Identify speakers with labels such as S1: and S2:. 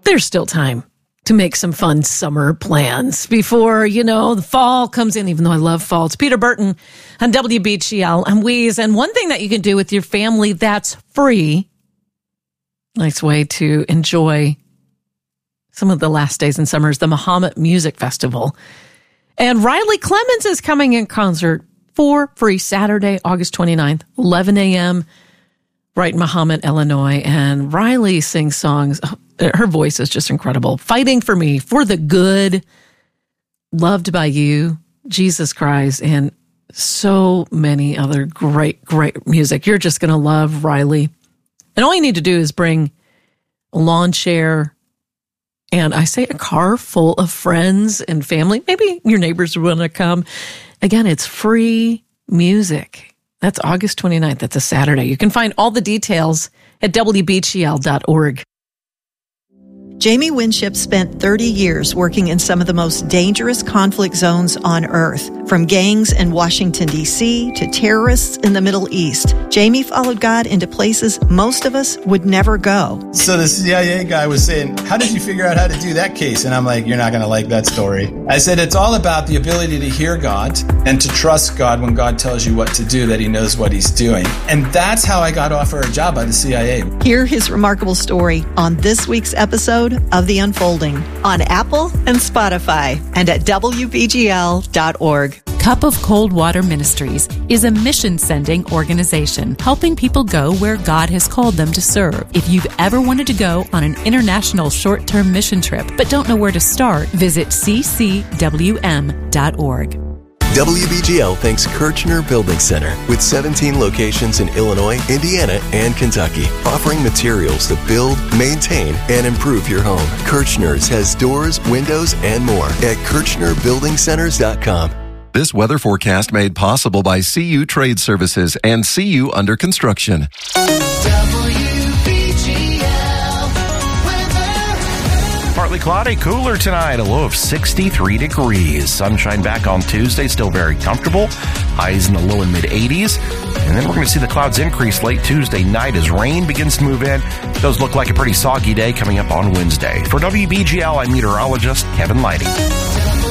S1: there's still time to make some fun summer plans before, the fall comes in, even though I love fall. It's Peter Burton on WBGL. I'm Weeze. And one thing that you can do with your family that's free, nice way to enjoy some of the last days in summer, is the Mahomet Music Festival. And Riley Clemens is coming in concert for free Saturday, August 29th, 11 a.m., right in Mahomet, Illinois. And Riley sings songs. Her voice is just incredible. Fighting for Me, For the Good, Loved by You, Jesus Christ, and so many other great, great music. You're just going to love Riley. And all you need to do is bring a lawn chair and I say a car full of friends and family. Maybe your neighbors want to come. Again, it's free music. That's August 29th. That's a Saturday. You can find all the details at WBGL.org.
S2: Jamie Winship spent 30 years working in some of the most dangerous conflict zones on Earth, from gangs in Washington, D.C. to terrorists in the Middle East. Jamie followed God into places most of us would never go.
S3: So the CIA guy was saying, how did you figure out how to do that case? And I'm like, you're not going to like that story. I said, it's all about the ability to hear God and to trust God when God tells you what to do, that he knows what he's doing. And that's how I got offered a job by the CIA.
S2: Hear his remarkable story on this week's episode of The Unfolding on Apple and Spotify and at WBGL.org.
S4: Cup of Cold Water Ministries is a mission-sending organization helping people go where God has called them to serve. If you've ever wanted to go on an international short-term mission trip but don't know where to start, visit ccwm.org.
S5: WBGL thanks Kirchner Building Center with 17 locations in Illinois, Indiana, and Kentucky, offering materials to build, maintain, and improve your home. Kirchner's has doors, windows, and more at KirchnerBuildingCenters.com.
S6: This weather forecast made possible by CU Trade Services and CU Under Construction.
S7: Partly cloudy, cooler tonight, a low of 63 degrees. Sunshine back on Tuesday, still very comfortable. Highs in the low and mid-80s. And then we're going to see the clouds increase late Tuesday night as rain begins to move in. It does look like a pretty soggy day coming up on Wednesday. For WBGL, I'm meteorologist Kevin Lighty.